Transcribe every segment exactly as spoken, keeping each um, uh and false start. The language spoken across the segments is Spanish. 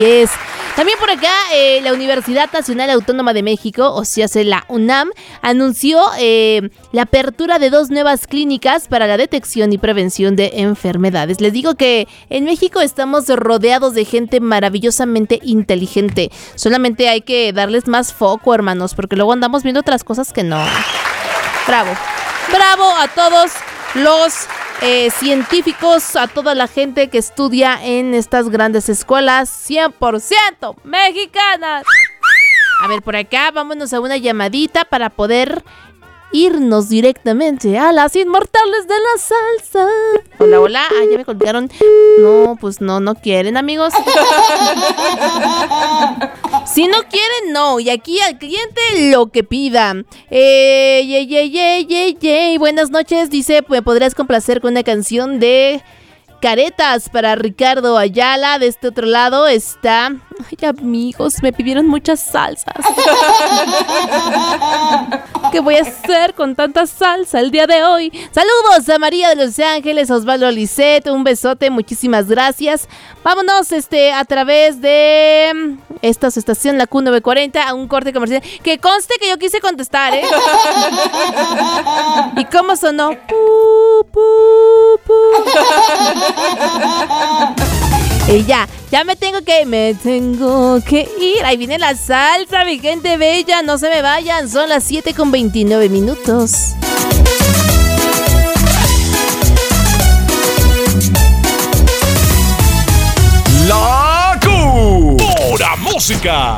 es. También por acá, eh, la Universidad Nacional Autónoma de México, o sea, la UNAM, anunció eh, la apertura de dos nuevas clínicas para la detección y prevención de enfermedades. Les digo que en México estamos rodeados de gente maravillosamente inteligente. Solamente hay que darles más foco, hermanos, porque luego andamos viendo otras cosas que no. Bravo. Bravo a todos los eh, científicos, a toda la gente que estudia en estas grandes escuelas cien por ciento mexicanas. A ver, por acá, vámonos a una llamadita para poder irnos directamente a las inmortales de la salsa. Hola, hola. Ah, ya me colgaron. No, pues no, no quieren, amigos. Si no quieren, no. Y aquí al cliente lo que pida. Eh, ye, ye, ye, ye, ye. Buenas noches. Dice, ¿me podrías complacer con una canción de Caretas para Ricardo Ayala? De este otro lado está... Ay, amigos, me pidieron muchas salsas. ¿Qué voy a hacer con tanta salsa el día de hoy? Saludos a María de Los Ángeles, Osvaldo Lisset, un besote, muchísimas gracias. Vámonos este a través de esta estación, la Q novecientos cuarenta, a un corte comercial. Que conste que yo quise contestar, ¿eh? ¿Y cómo sonó? Pu, pu, pu. Y ya, ya me tengo que, me tengo que ir. Ahí viene la salsa, mi gente bella. No se me vayan, son las siete con veintinueve minutos. La Q. Pura música.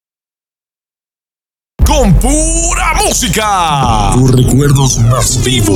Con pura música. Tus recuerdos más vivos.